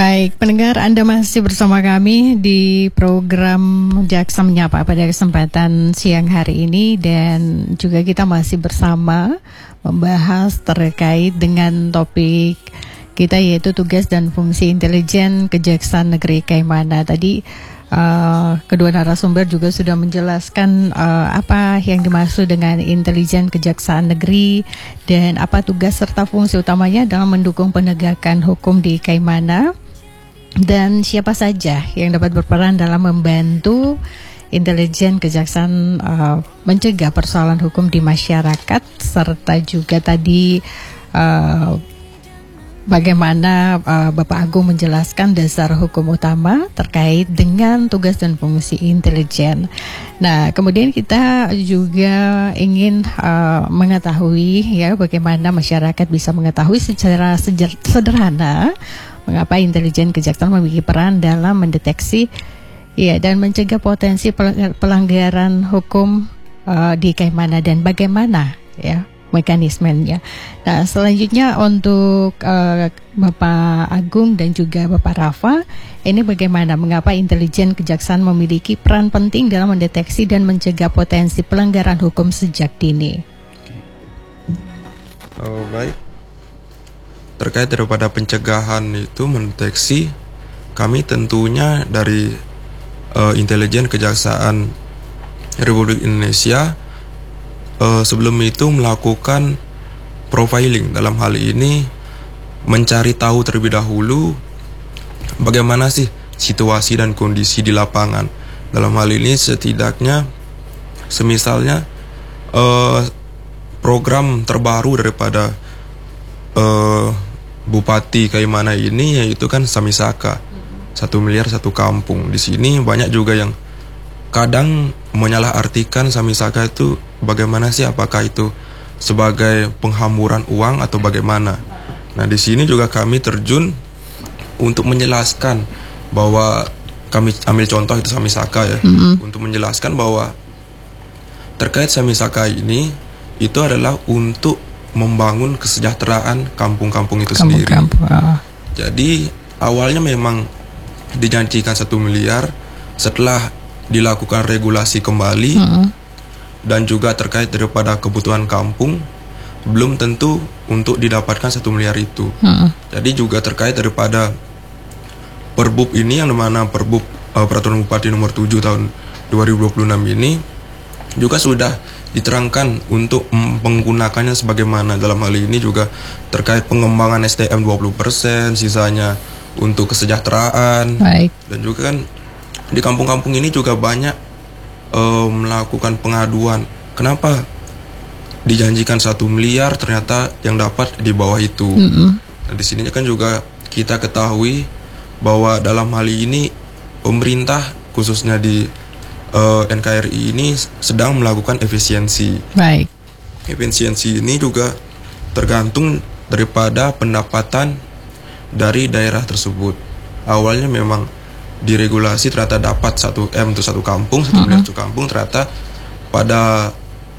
Baik, pendengar, Anda masih bersama kami di program Jaksa Menyapa pada kesempatan siang hari ini, dan juga kita masih bersama membahas terkait dengan topik kita, yaitu tugas dan fungsi intelijen Kejaksaan Negeri Kaimana. Tadi kedua narasumber juga sudah menjelaskan apa yang dimaksud dengan intelijen Kejaksaan Negeri dan apa tugas serta fungsi utamanya dalam mendukung penegakan hukum di Kaimana, dan siapa saja yang dapat berperan dalam membantu intelijen kejaksaan mencegah persoalan hukum di masyarakat, serta juga tadi bagaimana Bapak Agung menjelaskan dasar hukum utama terkait dengan tugas dan fungsi intelijen. Nah, kemudian kita juga ingin mengetahui ya bagaimana masyarakat bisa mengetahui secara sederhana mengapa intelijen kejaksaan memiliki peran dalam mendeteksi dan mencegah potensi pelanggaran hukum di Kaimana dan bagaimana ya mekanismenya. Nah, selanjutnya untuk Bapak Agung dan juga Bapak Rafa, ini bagaimana mengapa intelijen kejaksaan memiliki peran penting dalam mendeteksi dan mencegah potensi pelanggaran hukum sejak dini. Baik. Terkait daripada pencegahan itu mendeteksi, kami tentunya dari intelijen kejaksaan Republik Indonesia sebelum itu melakukan profiling. Dalam hal ini mencari tahu terlebih dahulu bagaimana sih situasi dan kondisi di lapangan. Dalam hal ini setidaknya semisalnya program terbaru daripada Bupati Kaimana ini yaitu kan Samisaka, 1 miliar 1 kampung. Di sini banyak juga yang kadang menyalahartikan Samisaka itu bagaimana sih, apakah itu sebagai penghamburan uang atau bagaimana. Nah, di sini juga kami terjun untuk menjelaskan bahwa kami ambil contoh itu Samisaka ya, untuk menjelaskan bahwa terkait Samisaka ini itu adalah untuk membangun kesejahteraan kampung-kampung itu sendiri. Jadi awalnya memang dijanjikan 1 miliar, setelah dilakukan regulasi kembali dan juga terkait daripada kebutuhan kampung, belum tentu untuk didapatkan 1 miliar itu. Jadi juga terkait daripada Perbub ini, yang dimana Perbub Peraturan Bupati nomor 7 tahun 2026 ini juga sudah diterangkan untuk menggunakannya sebagaimana. Dalam hal ini juga terkait pengembangan SDM 20%, sisanya untuk kesejahteraan. Baik. Dan juga kan di kampung-kampung ini juga banyak melakukan pengaduan. Kenapa dijanjikan 1 miliar ternyata yang dapat di bawah itu. Nah, di sini kan juga kita ketahui bahwa dalam hal ini pemerintah khususnya di NKRI ini sedang melakukan efisiensi. Baik. Efisiensi ini juga tergantung daripada pendapatan dari daerah tersebut. Awalnya memang diregulasi ternyata dapat 1 M untuk 1 kampung, 1 miliar 1 kampung, ternyata pada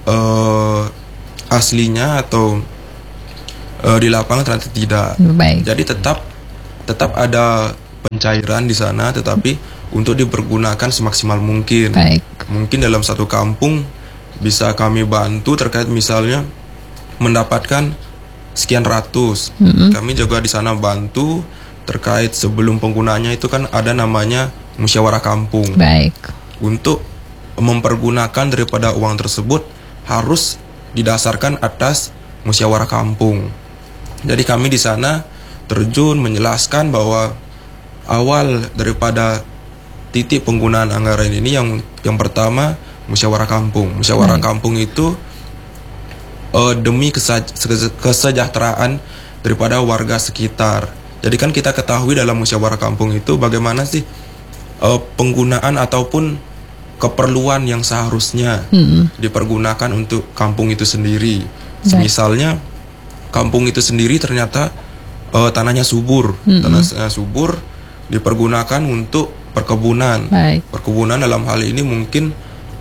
aslinya atau di lapangan ternyata tidak. Baik. Jadi tetap ada pencairan di sana, tetapi untuk dipergunakan semaksimal mungkin. Baik. Mungkin dalam 1 kampung bisa kami bantu terkait misalnya mendapatkan sekian ratus. Kami juga di sana bantu terkait sebelum penggunanya itu kan ada namanya musyawarah kampung. Baik. Untuk mempergunakan daripada uang tersebut harus didasarkan atas musyawarah kampung. Jadi kami di sana terjun menjelaskan bahwa awal daripada titik penggunaan anggaran ini yang pertama musyawarah kampung. Musyawarah kampung itu demi kesejahteraan daripada warga sekitar. Jadi kan kita ketahui dalam musyawarah kampung itu bagaimana sih penggunaan ataupun keperluan yang seharusnya dipergunakan untuk kampung itu sendiri. Misalnya kampung itu sendiri ternyata tanahnya subur, tanahnya subur dipergunakan untuk perkebunan. Baik. Perkebunan dalam hal ini mungkin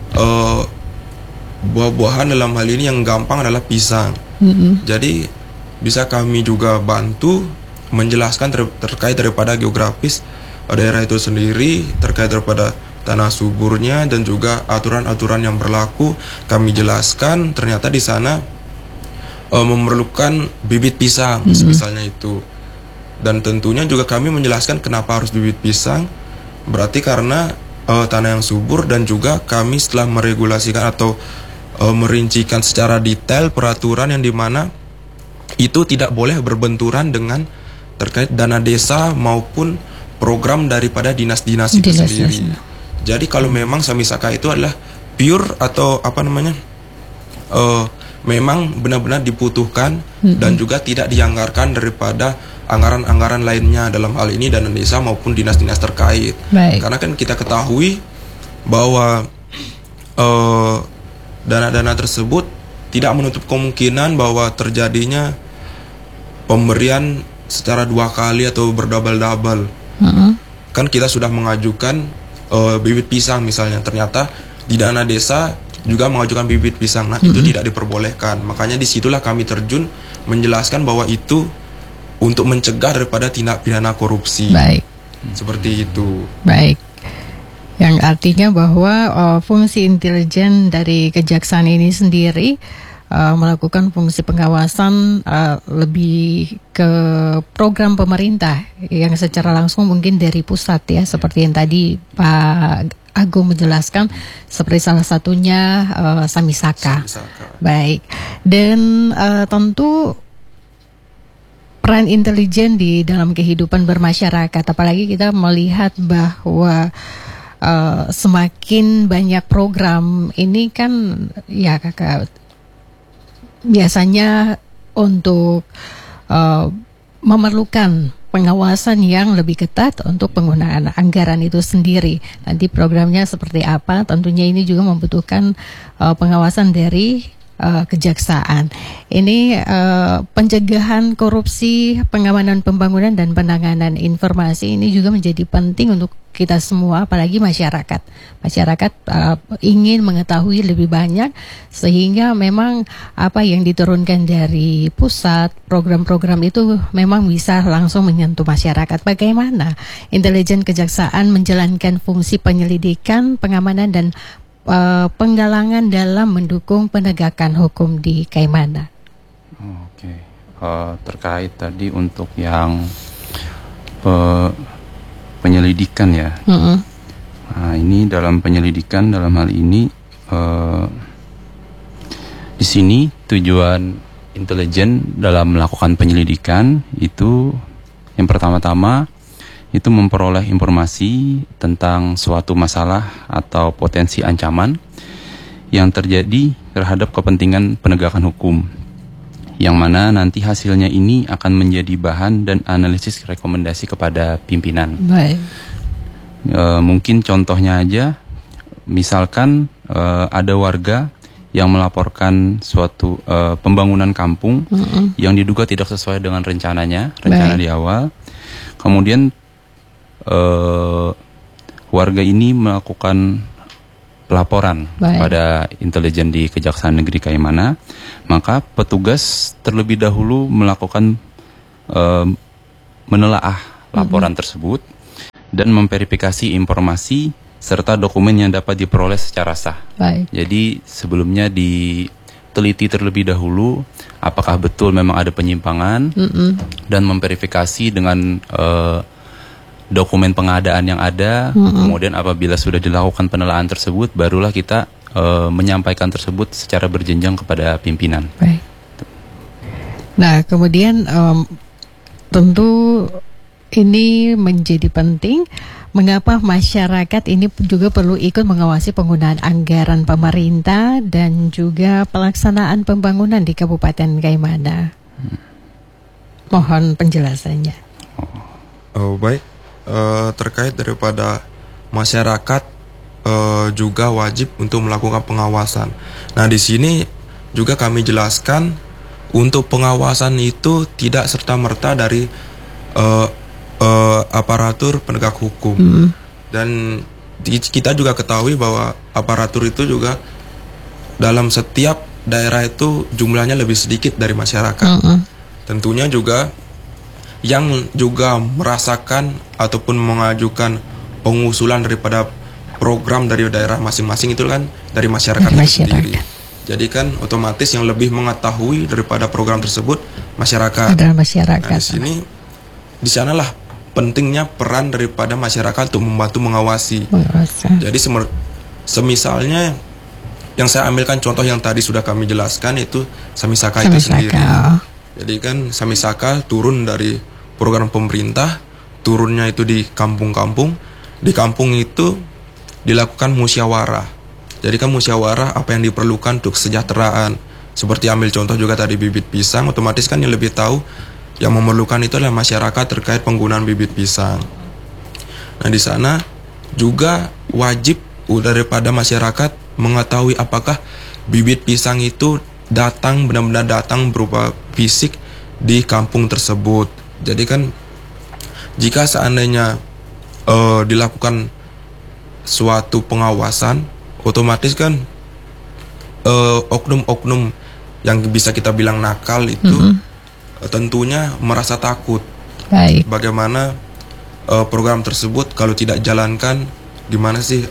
buah-buahan dalam hal ini yang gampang adalah pisang. Jadi bisa kami juga bantu menjelaskan terkait daripada geografis daerah itu sendiri, terkait daripada tanah suburnya dan juga aturan-aturan yang berlaku. Kami jelaskan ternyata di sana memerlukan bibit pisang, misalnya itu. Dan tentunya juga kami menjelaskan kenapa harus bibit pisang. Berarti karena tanah yang subur, dan juga kami setelah meregulasikan atau merincikan secara detail peraturan yang dimana itu tidak boleh berbenturan dengan terkait dana desa maupun program daripada dinas-dinas itu sendiri. Jadi kalau memang Samisaka itu adalah pure atau memang benar-benar dibutuhkan dan juga tidak dianggarkan daripada anggaran-anggaran lainnya, dalam hal ini dana desa maupun dinas-dinas terkait. Baik. Karena kan kita ketahui bahwa dana-dana tersebut tidak menutup kemungkinan bahwa terjadinya pemberian secara 2 kali atau berdouble-double. Kan kita sudah mengajukan bibit pisang misalnya, ternyata di dana desa juga mengajukan bibit pisang. Nah, itu tidak diperbolehkan. Makanya disitulah kami terjun menjelaskan bahwa itu untuk mencegah daripada tindak pidana korupsi. Baik. Seperti itu. Baik. Yang artinya bahwa fungsi intelijen dari kejaksaan ini sendiri melakukan fungsi pengawasan lebih ke program pemerintah yang secara langsung mungkin dari pusat ya, seperti yang tadi Pak Agung menjelaskan, seperti salah satunya Samisaka. Baik. Dan tentu peran intelijen di dalam kehidupan bermasyarakat, apalagi kita melihat bahwa semakin banyak program ini kan ya Kakak, biasanya untuk memerlukan pengawasan yang lebih ketat untuk penggunaan anggaran itu sendiri. Nanti programnya seperti apa, tentunya ini juga membutuhkan pengawasan dari kejaksaan. Ini pencegahan korupsi, pengamanan pembangunan dan penanganan informasi ini juga menjadi penting untuk kita semua, apalagi masyarakat. Masyarakat ingin mengetahui lebih banyak, sehingga memang apa yang diturunkan dari pusat, program-program itu memang bisa langsung menyentuh masyarakat. Bagaimana intelijen kejaksaan menjalankan fungsi penyelidikan, pengamanan dan penggalangan dalam mendukung penegakan hukum di Kaimana? Oke, terkait tadi untuk yang penyelidikan ya. Nah, ini dalam penyelidikan, dalam hal ini di sini tujuan intelijen dalam melakukan penyelidikan itu yang pertama-tama itu memperoleh informasi tentang suatu masalah atau potensi ancaman yang terjadi terhadap kepentingan penegakan hukum, yang mana nanti hasilnya ini akan menjadi bahan dan analisis rekomendasi kepada pimpinan. Baik. Mungkin contohnya aja, misalkan ada warga yang melaporkan suatu pembangunan kampung yang diduga tidak sesuai dengan rencana di awal. Kemudian warga ini melakukan pelaporan kepada intelijen di Kejaksaan Negeri Kaimana, maka petugas terlebih dahulu melakukan menelaah laporan tersebut dan memverifikasi informasi serta dokumen yang dapat diperoleh secara sah. Baik. Jadi sebelumnya diteliti terlebih dahulu apakah betul memang ada penyimpangan dan memverifikasi dengan dokumen pengadaan yang ada. Kemudian apabila sudah dilakukan penelaahan tersebut, barulah kita menyampaikan tersebut secara berjenjang kepada pimpinan. Baik. Nah, kemudian tentu ini menjadi penting. Mengapa masyarakat ini juga perlu ikut mengawasi penggunaan anggaran pemerintah dan juga pelaksanaan pembangunan di Kabupaten Kaimana? Mohon penjelasannya. Baik. Terkait daripada masyarakat juga wajib untuk melakukan pengawasan. Nah, di sini juga kami jelaskan untuk pengawasan itu tidak serta-merta dari aparatur penegak hukum. Dan kita juga ketahui bahwa aparatur itu juga dalam setiap daerah itu jumlahnya lebih sedikit dari masyarakat. Tentunya juga yang juga merasakan ataupun mengajukan pengusulan daripada program dari daerah masing-masing itu kan dari masyarakat itu sendiri. Jadi kan otomatis yang lebih mengetahui daripada program tersebut masyarakat. Adalah masyarakat. Nah, di sanalah pentingnya peran daripada masyarakat untuk membantu mengawasi. Jadi semisalnya yang saya ambilkan contoh yang tadi sudah kami jelaskan itu Samisaka itu sendiri. Jadi kan Samisaka turun dari program pemerintah, turunnya itu di kampung-kampung. Di kampung itu dilakukan musyawarah. Jadi kan musyawarah apa yang diperlukan untuk kesejahteraan. Seperti ambil contoh juga tadi bibit pisang, otomatis kan yang lebih tahu yang memerlukan itu adalah masyarakat terkait penggunaan bibit pisang. Nah, di sana juga wajib daripada masyarakat mengetahui apakah bibit pisang itu benar-benar datang berupa fisik di kampung tersebut. Jadi kan jika seandainya dilakukan suatu pengawasan, otomatis kan oknum-oknum yang bisa kita bilang nakal itu tentunya merasa takut. Baik. Bagaimana program tersebut kalau tidak jalankan, gimana sih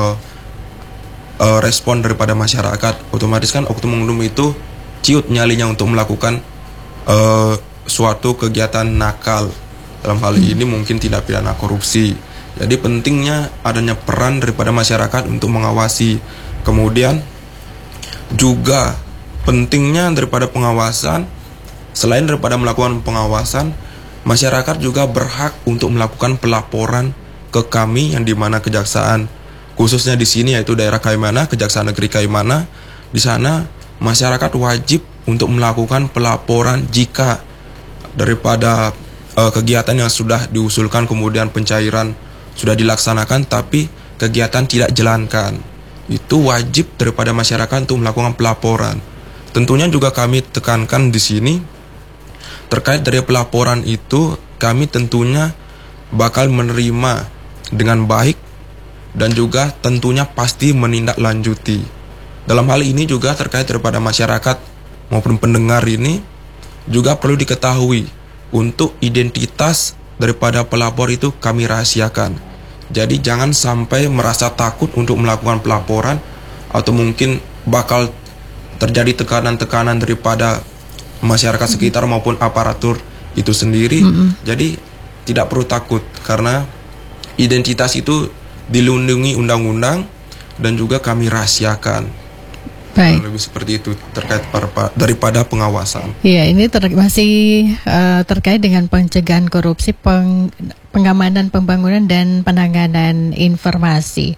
respon daripada masyarakat? Otomatis kan oknum-oknum itu ciut nyalinya untuk melakukan suatu kegiatan nakal. Dalam hal ini mungkin tidak pidana korupsi. Jadi pentingnya adanya peran daripada masyarakat untuk mengawasi. Kemudian juga pentingnya daripada pengawasan, selain daripada melakukan pengawasan, masyarakat juga berhak untuk melakukan pelaporan ke kami yang dimana kejaksaan, khususnya di sini yaitu daerah Kaimana, Kejaksaan Negeri Kaimana. Di sana masyarakat wajib untuk melakukan pelaporan jika daripada kegiatan yang sudah diusulkan kemudian pencairan sudah dilaksanakan tapi kegiatan tidak jalankan. Itu wajib daripada masyarakat untuk melakukan pelaporan. Tentunya juga kami tekankan di sini terkait dari pelaporan itu, kami tentunya bakal menerima dengan baik dan juga tentunya pasti menindaklanjuti. Dalam hal ini juga terkait daripada masyarakat maupun pendengar ini juga perlu diketahui untuk identitas daripada pelapor itu kami rahasiakan. Jadi jangan sampai merasa takut untuk melakukan pelaporan atau mungkin bakal terjadi tekanan-tekanan daripada masyarakat sekitar maupun aparatur itu sendiri. Jadi tidak perlu takut karena identitas itu dilindungi undang-undang dan juga kami rahasiakan. Baik. Lebih seperti itu terkait daripada pengawasan. Iya, ini masih terkait dengan pencegahan korupsi, pengamanan pembangunan dan penanganan informasi.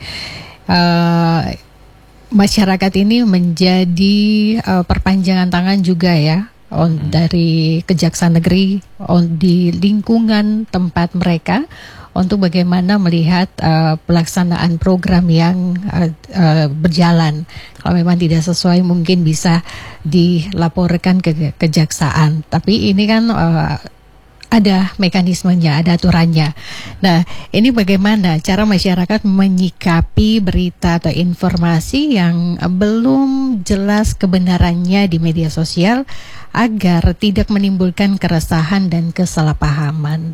Masyarakat ini menjadi perpanjangan tangan juga ya dari Kejaksaan Negeri di lingkungan tempat mereka untuk bagaimana melihat pelaksanaan program yang berjalan. Kalau memang tidak sesuai mungkin bisa dilaporkan ke kejaksaan. Tapi ini kan ada mekanismenya, ada aturannya. Nah, ini bagaimana cara masyarakat menyikapi berita atau informasi yang belum jelas kebenarannya di media sosial agar tidak menimbulkan keresahan dan kesalahpahaman.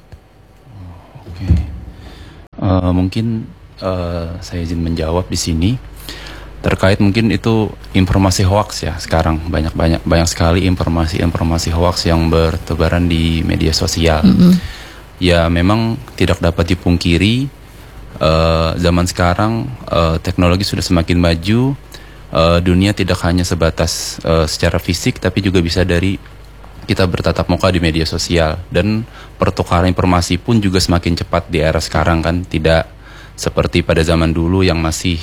Mungkin saya izin menjawab di sini terkait mungkin itu informasi hoaks ya. Sekarang banyak sekali informasi hoaks yang bertebaran di media sosial. Ya memang tidak dapat dipungkiri zaman sekarang teknologi sudah semakin maju. Dunia tidak hanya sebatas secara fisik tapi juga bisa dari kita bertatap muka di media sosial, dan pertukaran informasi pun juga semakin cepat di era sekarang kan, tidak seperti pada zaman dulu yang masih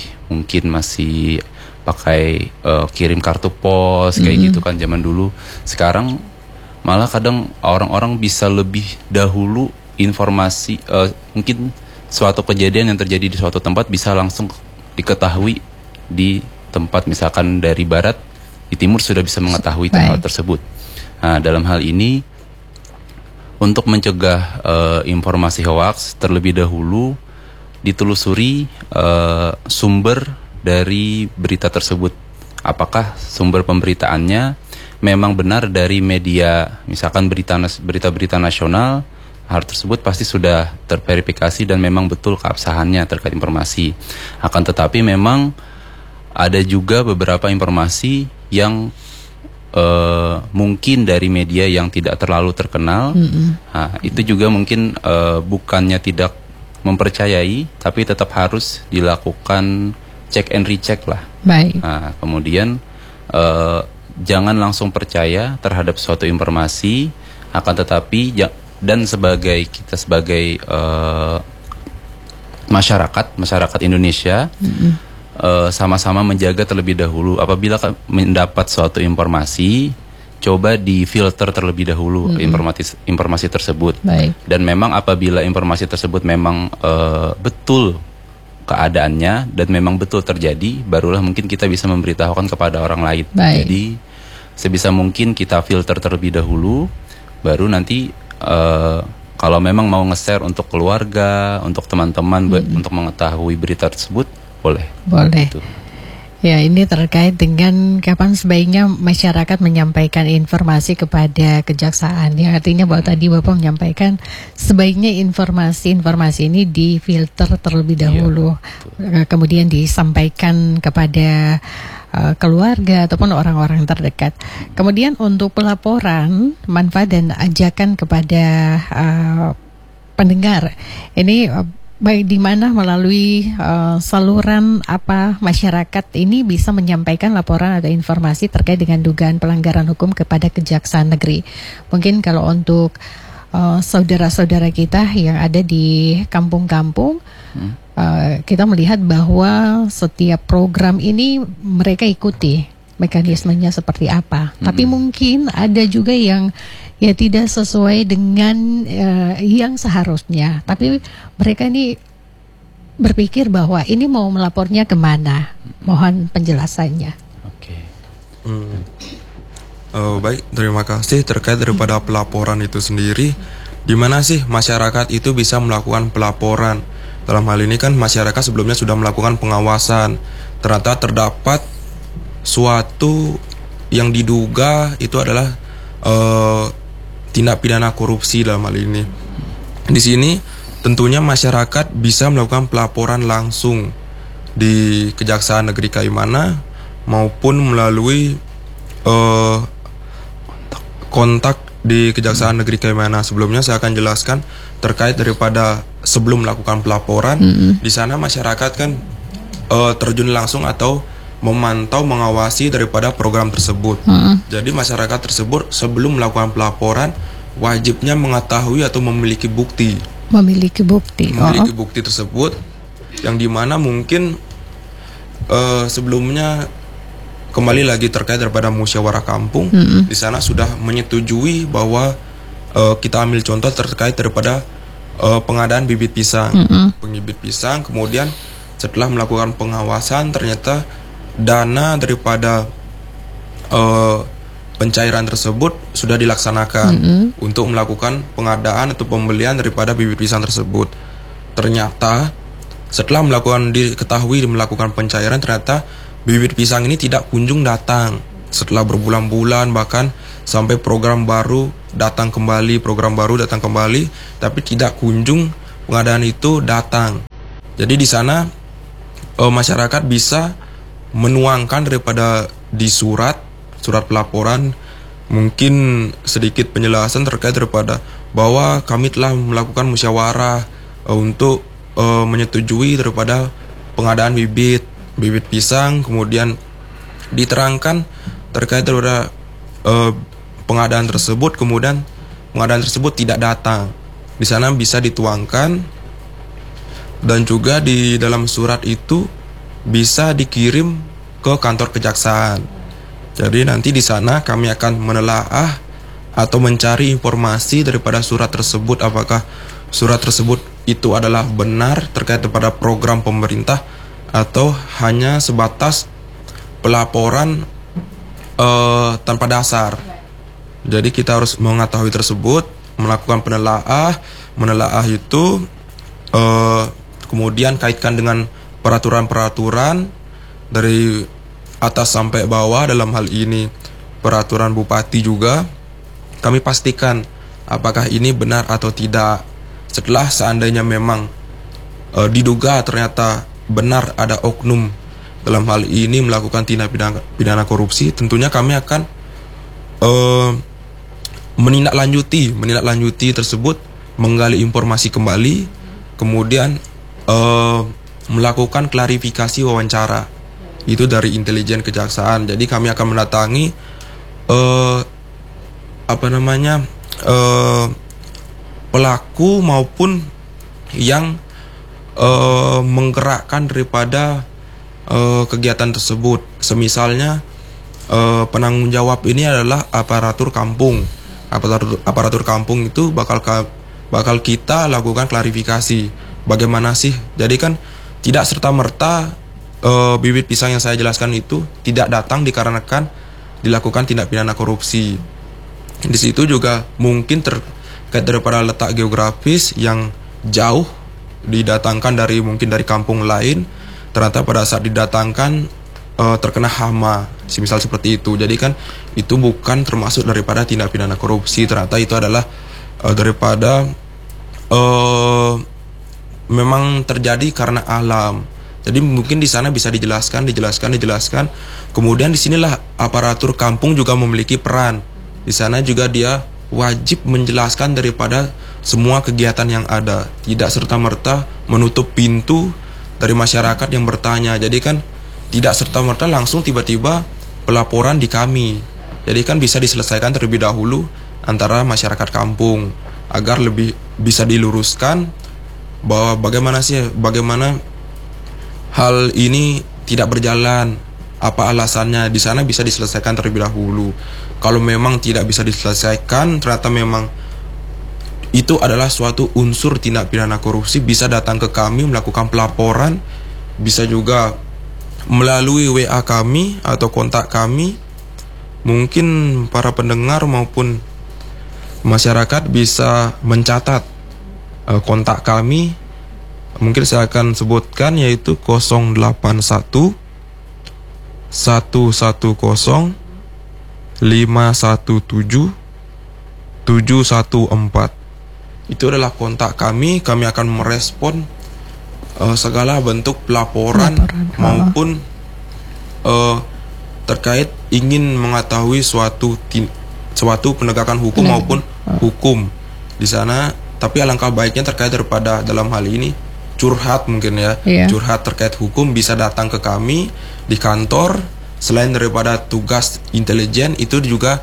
pakai kirim kartu pos kayak gitu kan zaman dulu. Sekarang malah kadang orang-orang bisa lebih dahulu informasi mungkin suatu kejadian yang terjadi di suatu tempat bisa langsung diketahui di tempat, misalkan dari barat di timur sudah bisa mengetahui hal tersebut. Nah, dalam hal ini untuk mencegah informasi hoaks, terlebih dahulu ditelusuri sumber dari berita tersebut. Apakah sumber pemberitaannya memang benar dari media, misalkan berita nasional, hal tersebut pasti sudah terverifikasi dan memang betul keabsahannya terkait informasi. Akan tetapi memang ada juga beberapa informasi yang mungkin dari media yang tidak terlalu terkenal. Nah, itu juga mungkin bukannya tidak mempercayai, tapi tetap harus dilakukan check and recheck lah. Baik. Nah, kemudian jangan langsung percaya terhadap suatu informasi, akan tetapi dan kita sebagai masyarakat Indonesia sama-sama menjaga terlebih dahulu. Apabila mendapat suatu informasi, coba difilter terlebih dahulu informasi tersebut. Baik. Dan memang apabila informasi tersebut memang betul keadaannya dan memang betul terjadi, barulah mungkin kita bisa memberitahukan kepada orang lain. Baik. Jadi sebisa mungkin kita filter terlebih dahulu, baru nanti kalau memang mau nge-share untuk keluarga, untuk teman-teman, untuk mengetahui berita tersebut, boleh. Gitu. Ya, ini terkait dengan kapan sebaiknya masyarakat menyampaikan informasi kepada kejaksaan. Ya, artinya bahwa tadi Bapak menyampaikan sebaiknya informasi ini difilter terlebih dahulu, kemudian disampaikan kepada keluarga ataupun orang-orang terdekat. Kemudian untuk pelaporan manfaat dan ajakan kepada pendengar, ini baik di mana melalui saluran apa masyarakat ini bisa menyampaikan laporan atau informasi terkait dengan dugaan pelanggaran hukum kepada Kejaksaan Negeri. Mungkin kalau untuk saudara-saudara kita yang ada di kampung-kampung, kita melihat bahwa setiap program ini mereka ikuti mekanismenya seperti apa. Tapi mungkin ada juga yang ya tidak sesuai dengan yang seharusnya. Tapi mereka ini berpikir bahwa ini mau melapornya kemana. Mohon penjelasannya. Oke. Baik, terima kasih. Terkait daripada pelaporan itu sendiri, di mana sih masyarakat itu bisa melakukan pelaporan? Dalam hal ini kan masyarakat sebelumnya sudah melakukan pengawasan. Ternyata terdapat suatu yang diduga itu adalah tindak pidana korupsi dalam hal ini. Di sini tentunya masyarakat bisa melakukan pelaporan langsung di Kejaksaan Negeri Kaimana maupun melalui kontak di Kejaksaan Negeri Kaimana. Sebelumnya saya akan jelaskan terkait daripada sebelum melakukan pelaporan. Di sana masyarakat kan terjun langsung atau memantau, mengawasi daripada program tersebut. Jadi masyarakat tersebut sebelum melakukan pelaporan wajibnya mengetahui atau memiliki bukti. Memiliki bukti tersebut, yang dimana mungkin sebelumnya kembali lagi terkait daripada musyawarah kampung. Di sana sudah menyetujui bahwa kita ambil contoh terkait daripada pengadaan bibit pisang. Bibit pisang, kemudian setelah melakukan pengawasan ternyata dana daripada pencairan tersebut sudah dilaksanakan untuk melakukan pengadaan atau pembelian daripada bibit pisang tersebut. Ternyata setelah diketahui melakukan pencairan, ternyata bibit pisang ini tidak kunjung datang. Setelah berbulan-bulan bahkan sampai program baru datang kembali, tapi tidak kunjung pengadaan itu datang. Jadi di sana masyarakat bisa menuangkan daripada di surat pelaporan mungkin sedikit penjelasan terkait daripada bahwa kami telah melakukan musyawarah untuk menyetujui daripada pengadaan bibit pisang, kemudian diterangkan terkait daripada pengadaan tersebut, kemudian pengadaan tersebut tidak datang. Di sana bisa dituangkan, dan juga di dalam surat itu bisa dikirim ke kantor kejaksaan. Jadi nanti di sana kami akan menelaah atau mencari informasi daripada surat tersebut, apakah surat tersebut itu adalah benar terkait kepada program pemerintah atau hanya sebatas pelaporan tanpa dasar. Jadi kita harus mengetahui tersebut, melakukan menelaah itu, kemudian kaitkan dengan peraturan-peraturan dari atas sampai bawah. Dalam hal ini peraturan bupati juga kami pastikan apakah ini benar atau tidak. Setelah seandainya memang diduga ternyata benar ada oknum dalam hal ini melakukan tindak pidana korupsi, tentunya kami akan menindaklanjuti tersebut, menggali informasi kembali, kemudian melakukan klarifikasi wawancara itu dari intelijen kejaksaan. Jadi kami akan mendatangi pelaku maupun yang menggerakkan daripada kegiatan tersebut. Semisalnya penanggung jawab ini adalah aparatur kampung. Aparatur kampung itu bakal kita lakukan klarifikasi. Bagaimana sih? Jadi kan tidak serta-merta bibit pisang yang saya jelaskan itu tidak datang dikarenakan dilakukan tindak pidana korupsi. Di situ juga mungkin terkait daripada letak geografis yang jauh, didatangkan mungkin dari kampung lain, ternyata pada saat didatangkan terkena hama, misal seperti itu. Jadi kan itu bukan termasuk daripada tindak pidana korupsi, ternyata itu adalah daripada memang terjadi karena alam. Jadi mungkin di sana bisa dijelaskan. Kemudian di sinilah aparatur kampung juga memiliki peran. Di sana juga dia wajib menjelaskan daripada semua kegiatan yang ada, tidak serta-merta menutup pintu dari masyarakat yang bertanya. Jadi kan tidak serta-merta langsung tiba-tiba pelaporan di kami. Jadi kan bisa diselesaikan terlebih dahulu antara masyarakat kampung agar lebih bisa diluruskan bahwa bagaimana hal ini tidak berjalan, apa alasannya. Di sana bisa diselesaikan terlebih dahulu. Kalau memang tidak bisa diselesaikan, ternyata memang itu adalah suatu unsur tindak pidana korupsi, bisa datang ke kami melakukan pelaporan, bisa juga melalui WA kami atau kontak kami. Mungkin para pendengar maupun masyarakat bisa mencatat kontak kami. Mungkin saya akan sebutkan, yaitu 081 110 517 714. Itu adalah kontak kami. Kami akan merespon segala bentuk pelaporan maupun terkait ingin mengetahui suatu penegakan hukum maupun hukum di sana. Tapi alangkah baiknya terkait daripada dalam hal ini curhat mungkin ya, curhat terkait hukum bisa datang ke kami di kantor. Selain daripada tugas intelijen, itu juga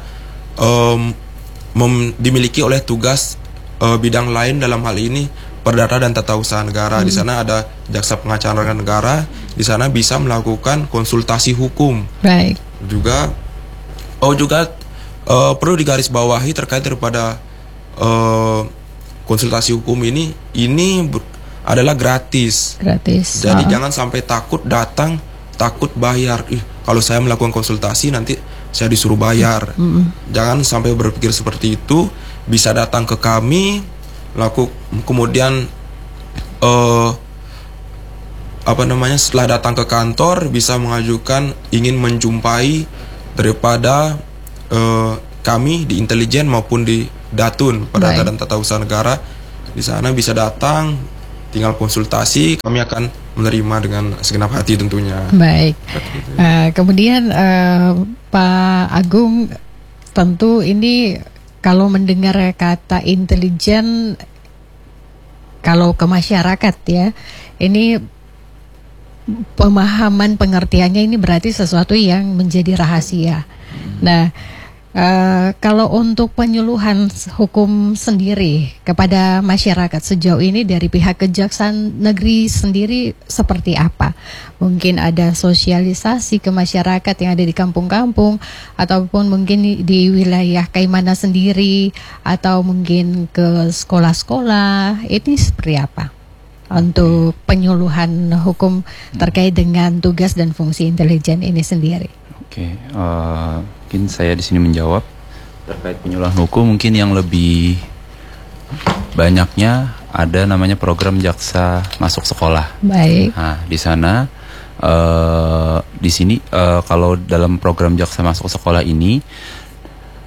dimiliki oleh tugas bidang lain, dalam hal ini perdata dan tata usaha negara. Di sana ada jaksa pengacara negara, di sana bisa melakukan konsultasi hukum. Baik. Juga perlu digarisbawahi terkait daripada konsultasi hukum ini adalah gratis. Jadi jangan sampai takut datang, takut bayar. Kalau saya melakukan konsultasi nanti saya disuruh bayar. Jangan sampai berpikir seperti itu. Bisa datang ke kami, kemudian setelah datang ke kantor bisa mengajukan ingin menjumpai daripada kami di intelijen maupun di Datun, Perdata dan Tata Usaha Negara. Di sana bisa datang, tinggal konsultasi, kami akan menerima dengan segenap hati tentunya. Baik. Kemudian Pak Agung, tentu ini kalau mendengar kata intelijen, kalau ke masyarakat ya, ini pemahaman pengertiannya ini berarti sesuatu yang menjadi rahasia. Nah, kalau untuk penyuluhan hukum sendiri kepada masyarakat sejauh ini dari pihak Kejaksaan Negeri sendiri seperti apa? Mungkin ada sosialisasi ke masyarakat yang ada di kampung-kampung, ataupun mungkin di wilayah Kaimana sendiri, atau mungkin ke sekolah-sekolah. Ini seperti apa untuk penyuluhan hukum terkait dengan tugas dan fungsi intelijen ini sendiri? Mungkin saya di sini menjawab terkait penyuluhan hukum. Mungkin yang lebih banyaknya ada namanya program Jaksa Masuk Sekolah. Baik. Nah, di sana di sini kalau dalam program Jaksa Masuk Sekolah ini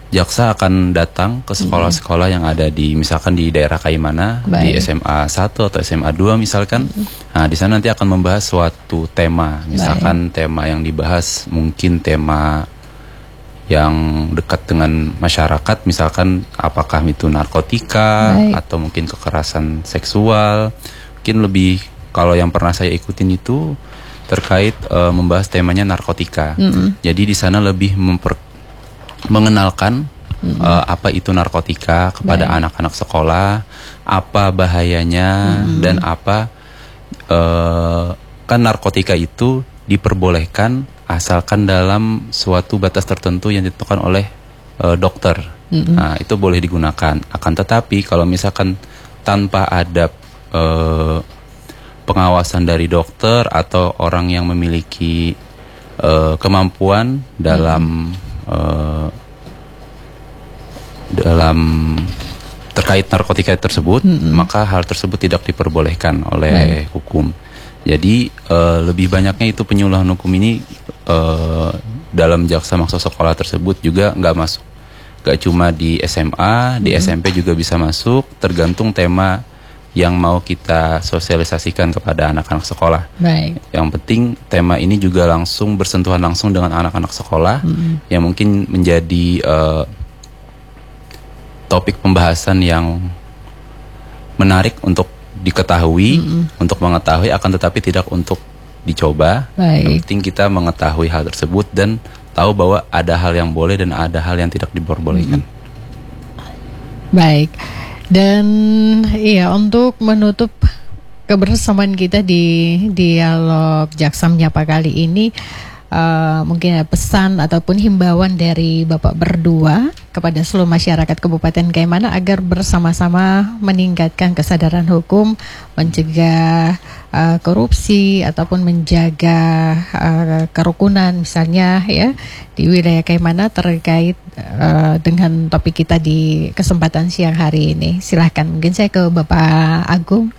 jaksa akan datang ke sekolah-sekolah yang ada di misalkan di daerah Kaimana, di SMA 1 atau SMA 2 misalkan. Nah, di sana nanti akan membahas suatu tema. Misalkan tema yang dibahas mungkin tema yang dekat dengan masyarakat, misalkan apakah itu narkotika atau mungkin kekerasan seksual. Mungkin lebih, kalau yang pernah saya ikutin itu terkait membahas temanya narkotika. Jadi di sana lebih mengenalkan apa itu narkotika kepada anak-anak sekolah, apa bahayanya dan apa kan narkotika itu diperbolehkan asalkan dalam suatu batas tertentu yang ditentukan oleh dokter. Nah, itu boleh digunakan. Akan tetapi kalau misalkan tanpa ada pengawasan dari dokter atau orang yang memiliki kemampuan dalam terkait narkotika tersebut, maka hal tersebut tidak diperbolehkan oleh hukum. Jadi lebih banyaknya itu penyuluhan hukum ini dalam jaksa maksud sekolah tersebut juga nggak masuk. Gak cuma di SMA, di SMP juga bisa masuk, tergantung tema yang mau kita sosialisasikan kepada anak-anak sekolah. Yang penting tema ini juga langsung bersentuhan langsung dengan anak-anak sekolah yang mungkin menjadi topik pembahasan yang menarik untuk diketahui, untuk mengetahui, akan tetapi tidak untuk dicoba. Yang penting kita mengetahui hal tersebut dan tahu bahwa ada hal yang boleh dan ada hal yang tidak diperbolehkan. Baik. Dan iya, untuk menutup kebersamaan kita di dialog Jaksa Menyapa kali ini, mungkin ada pesan ataupun himbauan dari Bapak berdua kepada seluruh masyarakat Kabupaten Kaimana agar bersama-sama meningkatkan kesadaran hukum, mencegah korupsi ataupun menjaga kerukunan misalnya ya di wilayah Kaimana terkait dengan topik kita di kesempatan siang hari ini. Silahkan, mungkin saya ke Bapak Agung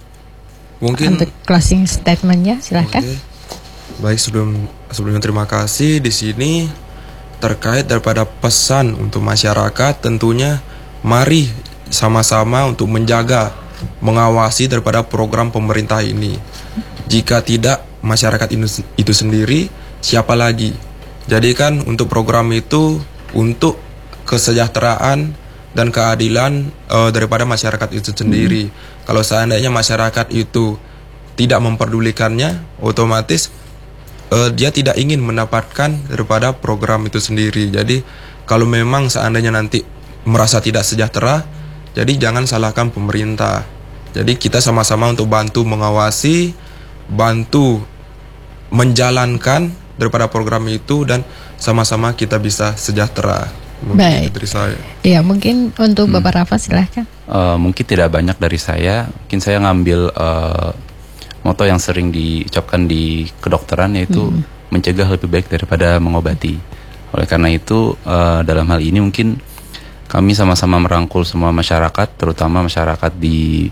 mungkin untuk closing statementnya, silahkan. Baik, sebelumnya terima kasih di sini terkait daripada pesan untuk masyarakat. Tentunya mari sama-sama untuk menjaga, mengawasi daripada program pemerintah ini. Jika tidak masyarakat itu sendiri, siapa lagi? Jadi kan untuk program itu untuk kesejahteraan dan keadilan daripada masyarakat itu sendiri. Kalau seandainya masyarakat itu tidak memperdulikannya, otomatis dia tidak ingin mendapatkan daripada program itu sendiri. Jadi kalau memang seandainya nanti merasa tidak sejahtera, jadi jangan salahkan pemerintah. Jadi kita sama-sama untuk bantu mengawasi, bantu menjalankan daripada program itu dan sama-sama kita bisa sejahtera. Baik. Dari saya. Iya, mungkin untuk Bapak Rafa silahkan. Mungkin tidak banyak dari saya. Mungkin saya ngambil moto yang sering diucapkan di kedokteran, yaitu mencegah lebih baik daripada mengobati. Oleh karena itu dalam hal ini mungkin kami sama-sama merangkul semua masyarakat, terutama masyarakat di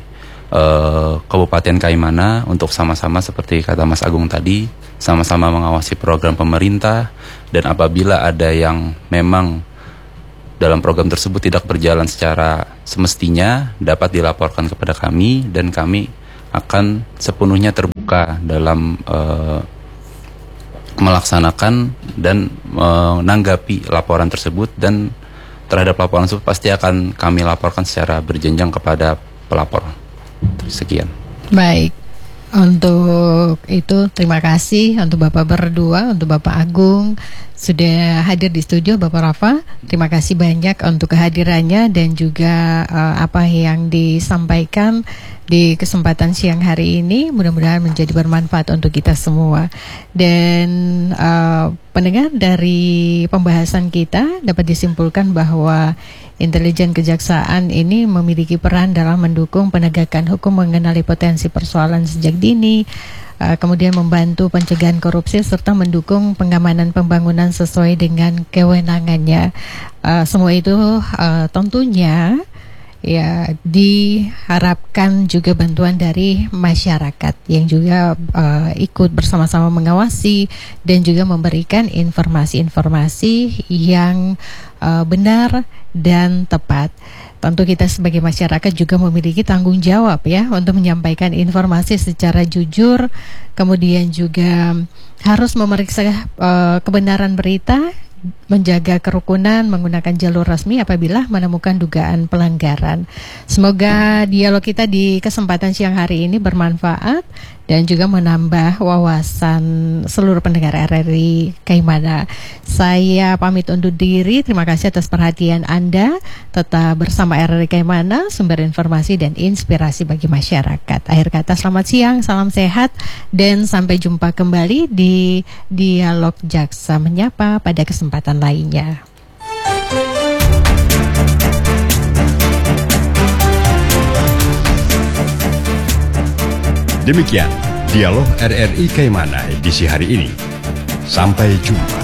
Kabupaten Kaimana, untuk sama-sama seperti kata Mas Agung tadi, sama-sama mengawasi program pemerintah, dan apabila ada yang memang dalam program tersebut tidak berjalan secara semestinya, dapat dilaporkan kepada kami dan kami akan sepenuhnya terbuka dalam melaksanakan dan menanggapi laporan tersebut, dan terhadap laporan tersebut pasti akan kami laporkan secara berjenjang kepada pelapor. Sekian. Baik, untuk itu terima kasih untuk Bapak berdua, untuk Bapak Agung sudah hadir di studio. Bapak Rafa, terima kasih banyak untuk kehadirannya dan juga apa yang disampaikan di kesempatan siang hari ini. Mudah-mudahan menjadi bermanfaat untuk kita semua. Dan pendengar, dari pembahasan kita dapat disimpulkan bahwa intelijen kejaksaan ini memiliki peran dalam mendukung penegakan hukum, mengenali potensi persoalan sejak dini, kemudian membantu pencegahan korupsi serta mendukung pengamanan pembangunan sesuai dengan kewenangannya. Semua itu tentunya ya diharapkan juga bantuan dari masyarakat yang juga ikut bersama-sama mengawasi dan juga memberikan informasi-informasi yang benar dan tepat. Tentu kita sebagai masyarakat juga memiliki tanggung jawab ya untuk menyampaikan informasi secara jujur, kemudian juga harus memeriksa kebenaran berita, menjaga kerukunan, menggunakan jalur resmi apabila menemukan dugaan pelanggaran. Semoga dialog kita di kesempatan siang hari ini bermanfaat dan juga menambah wawasan seluruh pendengar RRI Kaimana. Saya pamit undur diri, terima kasih atas perhatian Anda. Tetap bersama RRI Kaimana, sumber informasi dan inspirasi bagi masyarakat. Akhir kata, selamat siang, salam sehat, dan sampai jumpa kembali di Dialog Jaksa Menyapa pada kesempatan lainnya. Demikian Dialog RRI Kaimana edisi hari ini. Sampai jumpa.